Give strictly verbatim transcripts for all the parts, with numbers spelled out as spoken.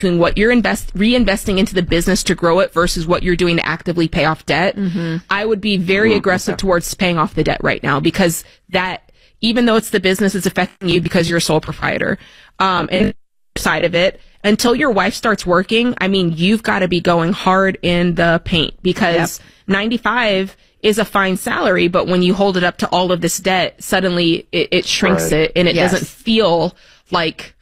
between what you're invest reinvesting into the business to grow it versus what you're doing to actively pay off debt, mm-hmm. I would be very aggressive towards paying off the debt right now, because that, even though it's the business, it's affecting you because you're a sole proprietor. Um, and side of it, until your wife starts working, I mean, you've got to be going hard in the paint, because yep. ninety-five is a fine salary, but when you hold it up to all of this debt, suddenly it, it shrinks right. it, and it yes. doesn't feel like.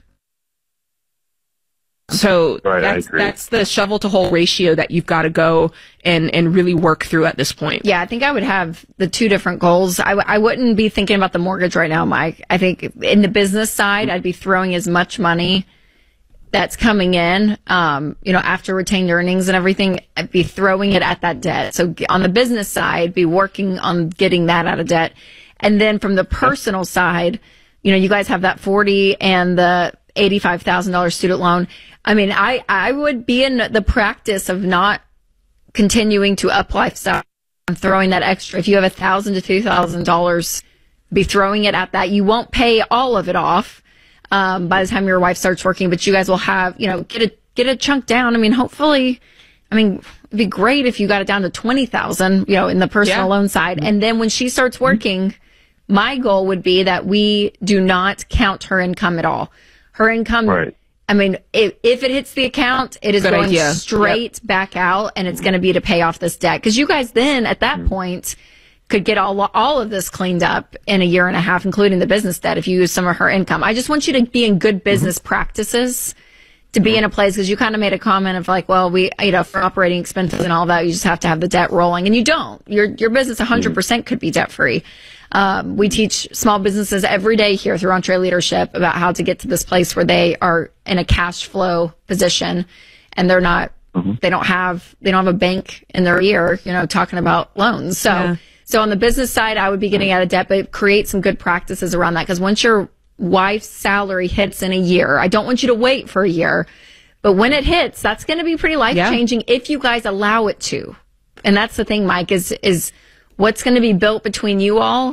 So right, that's that's the shovel to hole ratio that you've got to go and and really work through at this point. Yeah, I think I would have the two different goals. I, w- I wouldn't be thinking about the mortgage right now, Mike. I think in the business side, I'd be throwing as much money that's coming in, um, you know, after retained earnings and everything, I'd be throwing it at that debt. So on the business side, be working on getting that out of debt. And then from the personal side, you know, you guys have that forty and the eighty-five thousand dollars student loan. I mean, I, I would be in the practice of not continuing to up lifestyle. I'm throwing that extra. If you have a thousand to two thousand dollars, be throwing it at that. You won't pay all of it off. Um, by the time your wife starts working, but you guys will have, you know, get a, get a chunk down. I mean, hopefully, I mean, it'd be great if you got it down to twenty thousand, you know, in the personal yeah. loan side. And then when she starts working, mm-hmm. my goal would be that we do not count her income at all. Her income, right. I mean, if, if it hits the account, it is Good going idea. straight yep. back out, and it's going to be to pay off this debt. Because you guys then, at that mm-hmm. point, could get all all of this cleaned up in a year and a half, including the business debt, if you use some of her income. I just want you to be in good business mm-hmm. practices, to be in a place, because you kind of made a comment of like, well, we, you know, for operating expenses and all that, you just have to have the debt rolling, and you don't. Your your business one hundred percent could be debt free. Um, we teach small businesses every day here through EntreLeadership about how to get to this place where they are in a cash flow position, and they're not, mm-hmm. they don't have, they don't have a bank in their ear, you know, talking about loans. So. Yeah. So on the business side, I would be getting out of debt, but create some good practices around that. Because once your wife's salary hits in a year, I don't want you to wait for a year, but when it hits, that's going to be pretty life-changing yeah. if you guys allow it to. And that's the thing, Mike, is is what's going to be built between you all,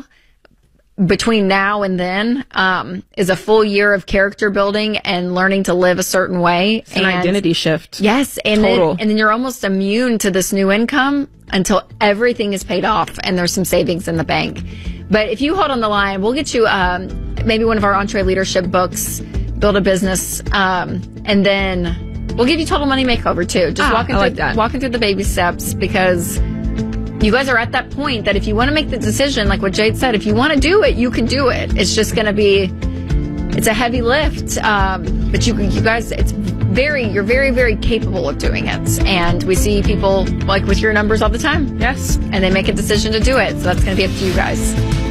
between now and then, um, is a full year of character building and learning to live a certain way. It's an and, identity shift. Yes. And Total. then, and then you're almost immune to this new income until everything is paid off and there's some savings in the bank. But if you hold on the line, we'll get you um, maybe one of our EntreLeadership books, Build a Business, um, and then we'll give you Total Money Makeover too. Just ah, walking I like through that. walking through the baby steps, because you guys are at that point that if you want to make the decision, like what Jade said, if you want to do it, you can do it. It's just going to be, it's a heavy lift, um, but you you guys, it's very, you're very, very capable of doing it. And we see people like with your numbers all the time. Yes. And they make a decision to do it. So that's going to be up to you guys.